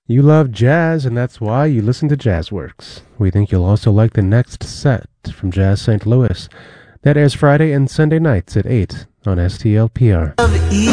You love jazz, and that's why you listen to Jazzworks. We think you'll also like the next set from Jazz St. Louis. That airs Friday and Sunday nights at 8 on STLPR.